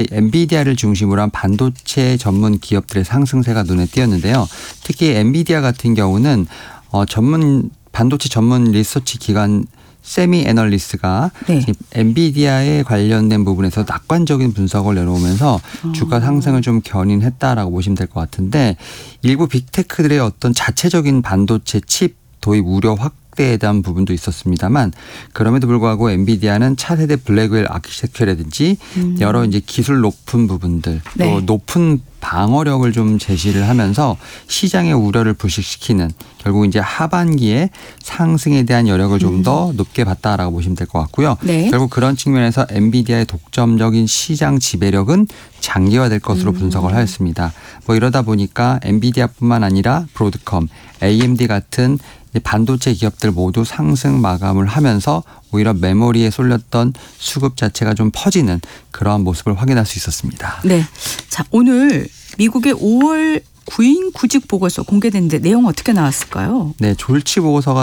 엔비디아를 중심으로 한 반도체 전문 기업들의 상승세가 눈에 띄었는데요. 특히 엔비디아 같은 경우는 반도체 전문 리서치 기관 세미 애널리스트가 네. 엔비디아에 관련된 부분에서 낙관적인 분석을 내놓으면서 주가 상승을 좀 견인했다라고 보시면 될 것 같은데, 일부 빅테크들의 어떤 자체적인 반도체 칩 도입 우려 확대에 대한 부분도 있었습니다만, 그럼에도 불구하고 엔비디아는 차세대 블랙웰 아키텍처라든지 여러 이제 기술 높은 부분들, 또 네. 높은 방어력을 좀 제시를 하면서 시장의 우려를 불식시키는, 결국 이제 하반기에 상승에 대한 여력을 좀 더 높게 봤다라고 보시면 될 것 같고요. 네. 결국 그런 측면에서 엔비디아의 독점적인 시장 지배력은 장기화될 것으로 분석을 하였습니다. 이러다 보니까 엔비디아뿐만 아니라 브로드컴, AMD 같은 반도체 기업들 모두 상승 마감을 하면서 오히려 메모리에 쏠렸던 수급 자체가 좀 퍼지는 그러한 모습을 확인할 수 있었습니다. 네. 자, 오늘 미국의 5월 구인 구직 보고서 공개됐는데 내용 어떻게 나왔을까요? 네, 졸치 보고서가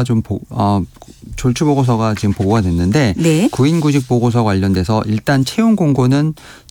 지금 보고가 됐는데, 네. 구인 구직 보고서 관련돼서 일단 채용 공고는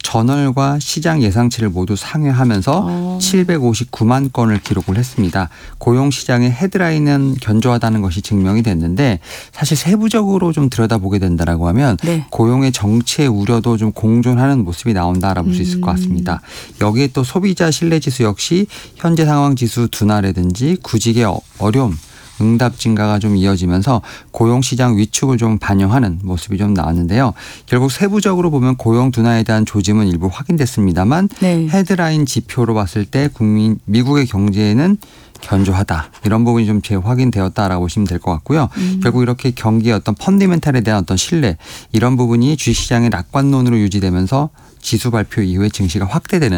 전월과 시장 예상치를 모두 상회하면서 759만 건을 기록을 했습니다. 고용 시장의 헤드라인은 견조하다는 것이 증명이 됐는데, 사실 세부적으로 좀 들여다보게 된다라고 하면 네. 고용의 정체의 우려도 좀 공존하는 모습이 나온다라고 볼 수 있을 것 같습니다. 여기에 또 소비자 신뢰지수 역시 현재 상황 지수 둔화라든지 구직의 어려움, 응답 증가가 좀 이어지면서 고용시장 위축을 좀 반영하는 모습이 좀 나왔는데요. 결국 세부적으로 보면 고용 둔화에 대한 조짐은 일부 확인됐습니다만, 네. 헤드라인 지표로 봤을 때 미국의 경제에는 견조하다, 이런 부분이 좀 재확인되었다라고 보시면 될 것 같고요. 결국 이렇게 경기의 어떤 펀디멘탈에 대한 어떤 신뢰, 이런 부분이 주식시장의 낙관론으로 유지되면서 지수 발표 이후에 증시가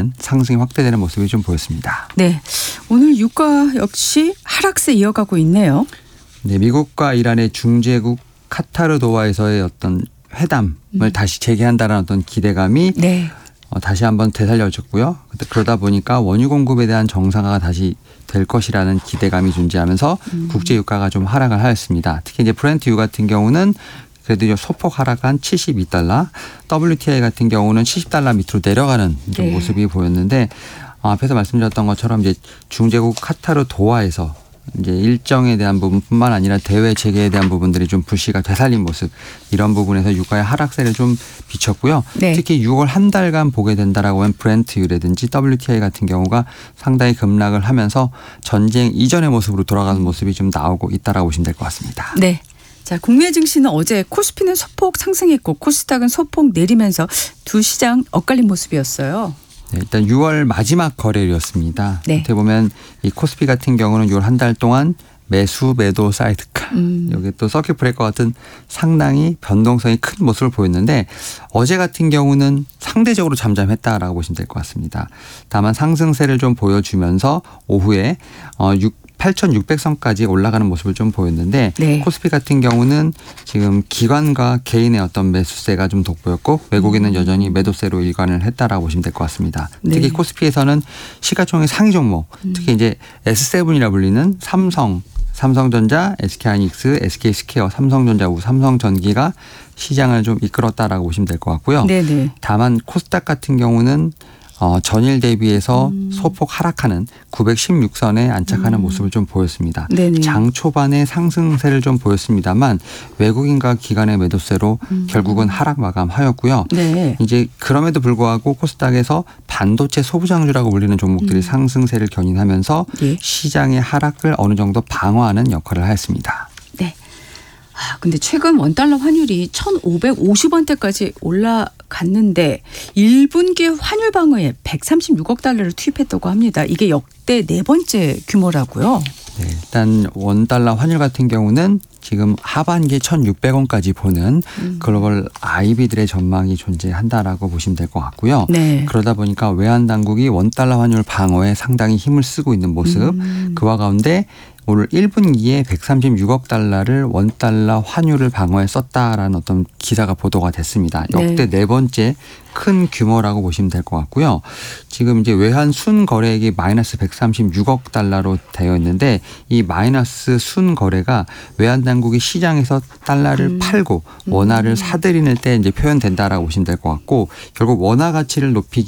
상승이 확대되는 모습이 좀 보였습니다. 네. 오늘 유가 역시 하락세 이어가고 있네요. 네, 미국과 이란의 중재국 카타르 도하에서의 어떤 회담을 다시 재개한다는 어떤 기대감이 네. 다시 한번 되살려졌고요. 그러다 보니까 원유 공급에 대한 정상화가 다시 될 것이라는 기대감이 존재하면서 국제 유가가 좀 하락을 하였습니다. 특히 이제 브렌트 유 같은 경우는 그래도 소폭 하락한 72달러, WTI 같은 경우는 70달러 밑으로 내려가는 좀 네. 모습이 보였는데, 앞에서 말씀드렸던 것처럼 이제 중재국 카타르 도하에서 이제 일정에 대한 부분뿐만 아니라 대외 재개에 대한 부분들이 좀 불씨가 되살린 모습, 이런 부분에서 유가의 하락세를 좀 비쳤고요. 네. 특히 6월 한 달간 보게 된다라고 하면 브렌트유라든지 WTI 같은 경우가 상당히 급락을 하면서 전쟁 이전의 모습으로 돌아가는 모습이 좀 나오고 있다라고 보시면 될 것 같습니다. 네. 자, 국내 증시는 어제 코스피는 소폭 상승했고 코스닥은 소폭 내리면서 두 시장 엇갈린 모습이었어요. 네, 일단 6월 마지막 거래일이었습니다. 네. 어떻게 보면 이 코스피 같은 경우는 6월 한 달 동안 매수 매도 사이드카, 여기 또 서킷 브레이커 같은 상당히 변동성이 큰 모습을 보였는데, 어제 같은 경우는 상대적으로 잠잠했다라고 보시면 될 것 같습니다. 다만 상승세를 좀 보여주면서 오후에 8,600선까지 올라가는 모습을 좀 보였는데, 네. 코스피 같은 경우는 지금 기관과 개인의 어떤 매수세가 좀 돋보였고, 외국인은 여전히 매도세로 일관을 했다라고 보시면 될 것 같습니다. 네. 특히 코스피에서는 시가총액 상위 종목, 특히 이제 S7이라 불리는 삼성전자, SK하이닉스, SK스퀘어, 삼성전자, 삼성전기가 시장을 좀 이끌었다라고 보시면 될 것 같고요. 네네. 다만 코스닥 같은 경우는 전일 대비해서 소폭 하락하는 916선에 안착하는 모습을 좀 보였습니다. 네네. 장 초반에 상승세를 좀 보였습니다만 외국인과 기관의 매도세로 결국은 하락 마감하였고요. 네. 이제 그럼에도 불구하고 코스닥에서 반도체 소부장주라고 불리는 종목들이 상승세를 견인하면서 예. 시장의 하락을 어느 정도 방어하는 역할을 하였습니다. 네. 근데 최근 원달러 환율이 1,550원대까지 올라갔는데 1분기 환율 방어에 136억 달러를 투입했다고 합니다. 이게 역대 네 번째 규모라고요. 네, 일단 원달러 환율 같은 경우는 지금 하반기에 1,600원까지 보는 글로벌 IB들의 전망이 존재한다라고 보시면 될 것 같고요. 네. 그러다 보니까 외환 당국이 원달러 환율 방어에 상당히 힘을 쓰고 있는 모습, 그와 가운데 오늘 1분기에 136억 달러를 원달러 환율을 방어에 썼다라는 어떤 기사가 보도가 됐습니다. 역대 네 번째 큰 규모라고 보시면 될 것 같고요. 지금 이제 외환 순 거래액이 마이너스 136억 달러로 되어 있는데, 이 마이너스 순 거래가 외환 당국이 시장에서 달러를 팔고 원화를 사들이는 때 이제 표현된다라고 보시면 될 것 같고, 결국 원화 가치를 높이기